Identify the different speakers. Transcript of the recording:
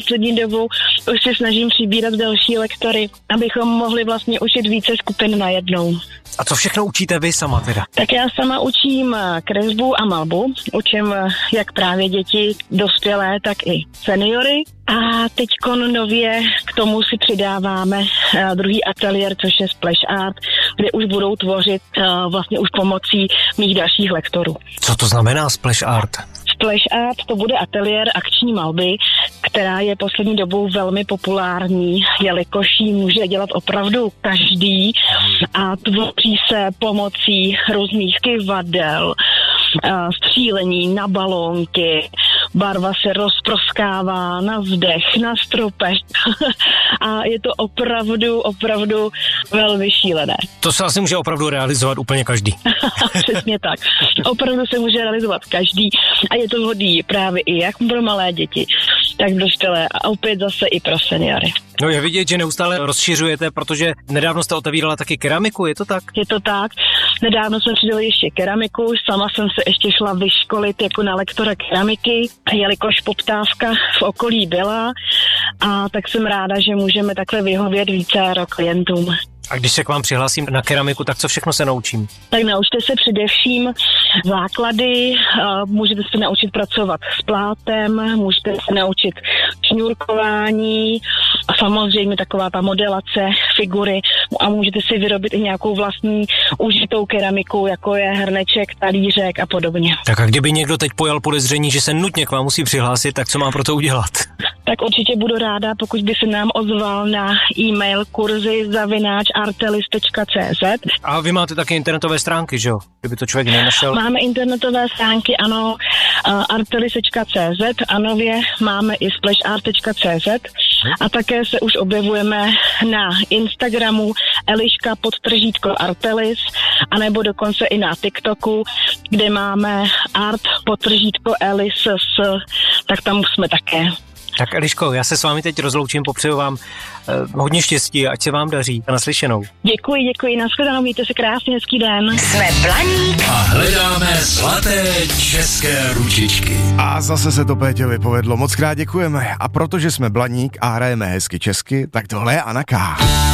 Speaker 1: Poslední dobou už se snažím přibírat další lektory, abychom mohli vlastně učit více skupin najednou.
Speaker 2: A co všechno učíte vy sama teda?
Speaker 1: Tak já sama učím kresbu a malbu. Učím jak právě děti dospělé, tak i seniory. A teďko nově k tomu si přidáváme druhý ateliér, což je Splash Art, kde už budou tvořit vlastně už pomocí mých dalších lektorů.
Speaker 2: Co to znamená Splash Art?
Speaker 1: Splash Art to bude ateliér akční malby, která je poslední dobou velmi populární, jelikož ji může dělat opravdu každý a tvoří se pomocí různých kyvadel, střílení na balónky, barva se rozproskává na zdech, na stropech a je to opravdu velmi šílené.
Speaker 2: To se asi může opravdu realizovat úplně každý.
Speaker 1: Přesně tak. Opravdu se může realizovat každý a je to vhodný právě i jak pro malé děti, tak dospělé a opět zase i pro seniory.
Speaker 2: No je vidět, že neustále rozšiřujete, protože nedávno jste otevírala taky keramiku, je to tak?
Speaker 1: Je to tak. Nedávno jsem přidala ještě keramiku, sama jsem se ještě šla vyškolit jako na lektora keramiky, jelikož poptávka v okolí byla a tak jsem ráda, že můžeme takhle vyhovět vícero klientům.
Speaker 2: A když se k vám přihlásím na keramiku, tak co všechno se naučím?
Speaker 1: Tak naučte se především základy, můžete se naučit pracovat s plátem, můžete se naučit šňůrkování a samozřejmě taková ta modelace figury a můžete si vyrobit i nějakou vlastní užitou keramiku, jako je hrneček, talířek a podobně.
Speaker 2: Tak a kdyby někdo teď pojal podezření, že se nutně k vám musí přihlásit, tak co mám pro to udělat?
Speaker 1: Tak určitě budu ráda, pokud by se nám ozval na e-mail kurzy@artelis.cz.
Speaker 2: A vy máte také internetové stránky, že jo? Kdyby to člověk nenašel.
Speaker 1: Máme internetové stránky, ano, artelis.cz a nově máme i splashart.cz a také se už objevujeme na Instagramu Eliška_Artelis anebo dokonce i na TikToku, kde máme art_Elis, tak tam jsme také.
Speaker 2: Tak Eliško, já se s vámi teď rozloučím, popřeju vám hodně štěstí, ať se vám daří a naslyšenou.
Speaker 1: Děkuji, nashledanou, mějte se krásně, hezký den.
Speaker 3: Jsme Blaník
Speaker 4: a hledáme zlaté české ručičky.
Speaker 5: A zase se to Péťovi povedlo, moc krát děkujeme. A protože jsme Blaník a hrajeme hezky česky, tak tohle je Anna K.